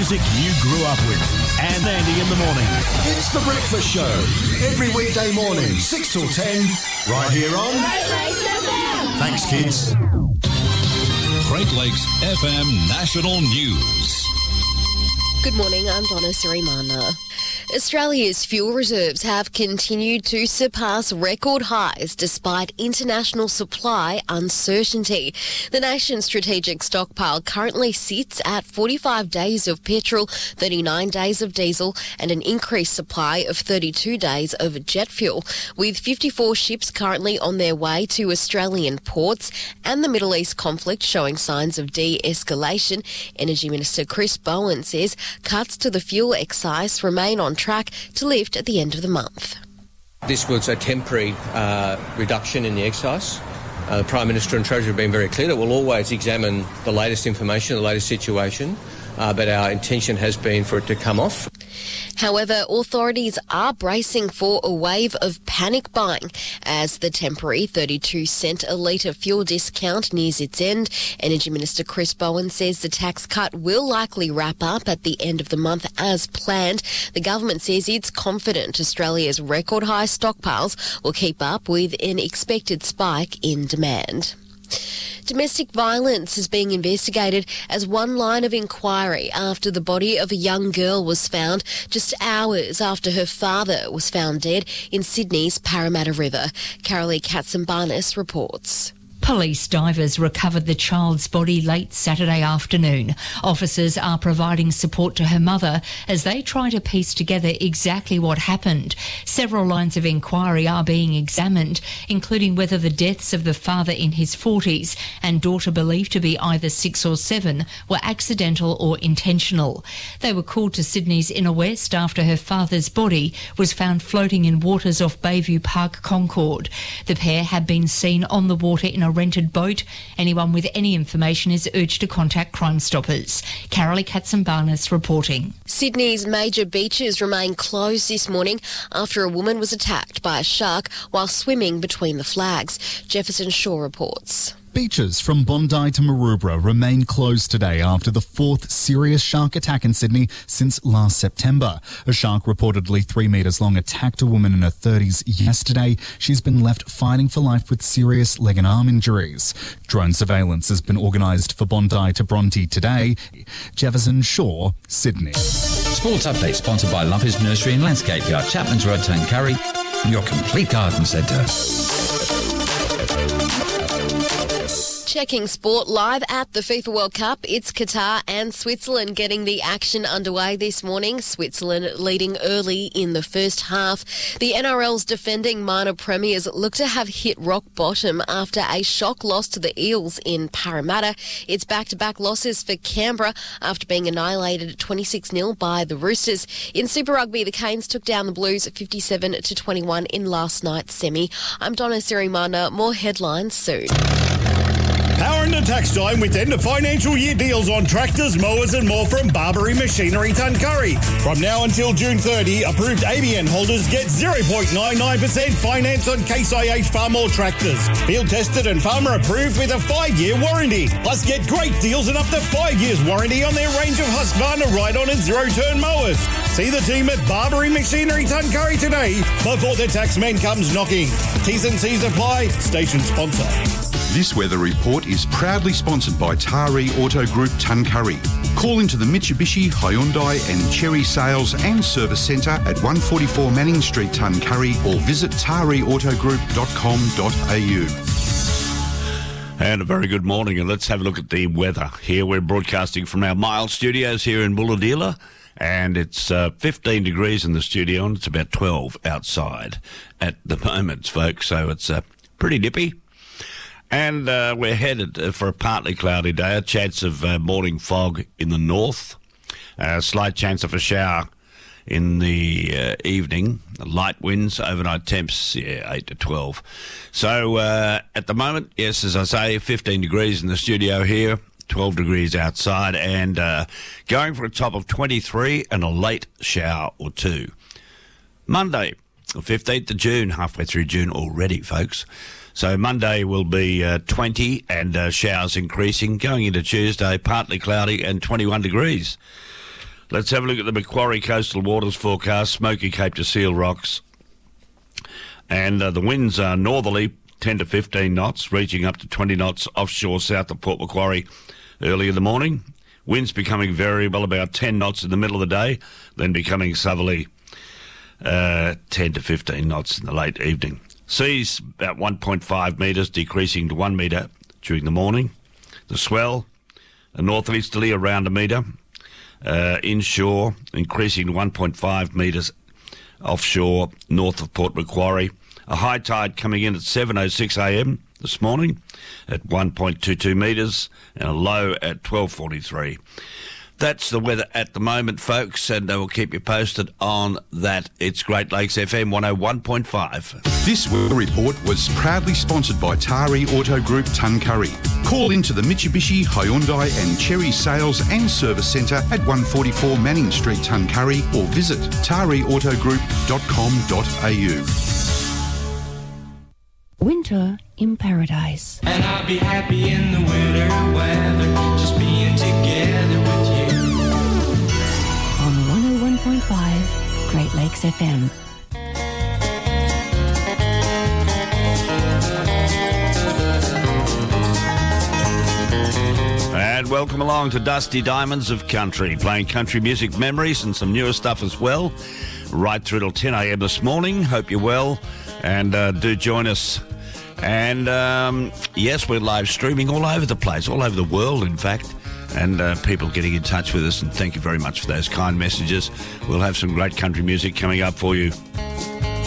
music you grew up with. And Andy in the morning. It's The Breakfast Show. Every weekday morning, 6 till 10, right here on Great Lakes FM. Thanks, kids. Great Lakes FM National News. Good morning, I'm Donna Sirimana. Australia's fuel reserves have continued to surpass record highs despite international supply uncertainty. The nation's strategic stockpile currently sits at 45 days of petrol, 39 days of diesel and an increased supply of 32 days of jet fuel, with 54 ships currently on their way to Australian ports and the Middle East conflict showing signs of de-escalation. Energy Minister Chris Bowen says cuts to the fuel excise remain on track to lift at the end of the month. This was a temporary reduction in the excise. The Prime Minister and Treasurer have been very clear that we'll always examine the latest information, the latest situation, but our intention has been for it to come off. However, authorities are bracing for a wave of panic buying as the temporary 32-cent a litre fuel discount nears its end. Energy Minister Chris Bowen says the tax cut will likely wrap up at the end of the month as planned. The government says it's confident Australia's record high stockpiles will keep up with an expected spike in demand. Domestic violence is being investigated as one line of inquiry after the body of a young girl was found just hours after her father was found dead in Sydney's Parramatta River. Carolee Katsambanis reports. Police divers recovered the child's body late Saturday afternoon. Officers are providing support to her mother as they try to piece together exactly what happened. Several lines of inquiry are being examined, including whether the deaths of the father in his 40s and daughter believed to be either 6 or 7 were accidental or intentional. They were called to Sydney's Inner West after her father's body was found floating in waters off Bayview Park Concord. The pair had been seen on the water in a rented boat. Anyone with any information is urged to contact Crime Stoppers. Carolee Katsambanis reporting. Sydney's major beaches remain closed this morning after a woman was attacked by a shark while swimming between the flags. Jefferson Shaw reports. Beaches from Bondi to Maroubra remain closed today after the 4th serious shark attack in Sydney since last September. A shark reportedly 3 metres long attacked a woman in her 30s yesterday. She's been left fighting for life with serious leg and arm injuries. Drone surveillance has been organised for Bondi to Bronte today. Jefferson Shaw, Sydney. Sports update sponsored by Lumpy's Nursery and Landscape Yard, Chapman's Road, Tuncurry, your complete garden centre. Checking sport live at the FIFA World Cup. It's Qatar and Switzerland getting the action underway this morning. Switzerland leading early in the first half. The NRL's defending minor premiers look to have hit rock bottom after a shock loss to the Eels in Parramatta. It's back-to-back losses for Canberra after being annihilated 26-0 by the Roosters. In Super Rugby, the Canes took down the Blues 57-21 in last night's semi. I'm Donna Sirimana. More headlines soon. Power into tax time with end of financial year deals on tractors, mowers and more from Barbary Machinery Tuncurry. From now until June 30, approved ABN holders get 0.99% finance on Case IH Farmall tractors. Field tested and farmer approved with a 5-year warranty. Plus get great deals and up to 5 years warranty on their range of Husqvarna ride-on and zero-turn mowers. See the team at Barbary Machinery Tuncurry today before the taxman comes knocking. T's and C's apply. Station sponsor. This weather report is proudly sponsored by Taree Auto Group Tuncurry. Call into the Mitsubishi, Hyundai and Chery Sales and Service Centre at 144 Manning Street, Tuncurry, or visit tareautogroup.com.au. And a very good morning, and let's have a look at the weather. Here we're broadcasting from our Miles studios here in Bulahdelah, and it's 15 degrees in the studio and it's about 12 outside at the moment, folks, so it's pretty nippy. And we're headed for a partly cloudy day, a chance of morning fog in the north, a slight chance of a shower in the evening, light winds, overnight temps, 8 to 12. So at the moment, yes, as I say, 15 degrees in the studio here, 12 degrees outside, and going for a top of 23 and a late shower or two. Monday, the 15th of June, halfway through June already, folks. So Monday will be 20 and showers increasing. Going into Tuesday, partly cloudy and 21 degrees. Let's have a look at the Macquarie Coastal Waters forecast, Smoky Cape to Seal Rocks. And the winds are northerly, 10 to 15 knots, reaching up to 20 knots offshore south of Port Macquarie early in the morning. Winds becoming variable, about 10 knots in the middle of the day, then becoming southerly, 10 to 15 knots in the late evening. Seas about 1.5 metres, decreasing to 1 metre during the morning. The swell, a northeasterly around a metre. Inshore, increasing to 1.5 metres offshore north of Port Macquarie. A high tide coming in at 7:06 a.m. this morning at 1.22 metres and a low at 12:43. That's the weather at the moment, folks, and we'll keep you posted on that. It's Great Lakes FM 101.5. This weather report was proudly sponsored by Tari Auto Group Tuncurry. Call into the Mitsubishi, Hyundai and Cherry Sales and Service Centre at 144 Manning Street, Tuncurry, or visit tariautogroup.com.au. Winter in Paradise. And I'll be happy in the winter weather, just being together with you. On 101.5 Great Lakes FM. And welcome along to Dusty Diamonds of Country, playing country music memories and some newer stuff as well, right through till 10 a.m. this morning. Hope you're well, and do join us. And yes, we're live streaming all over the place, all over the world, in fact, and people getting in touch with us, and thank you very much for those kind messages. We'll have some great country music coming up for you.